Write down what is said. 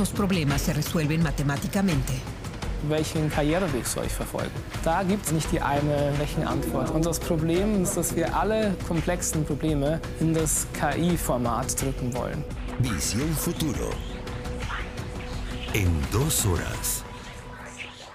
los problemas se resuelven matemáticamente. Welchen Karriereweg soll ich verfolgen? Da gibt es nicht die eine Rechenantwort. Und das Problem ist, dass wir alle komplexen Probleme in das KI-Format drücken wollen. Visión Futuro. En 2 horas.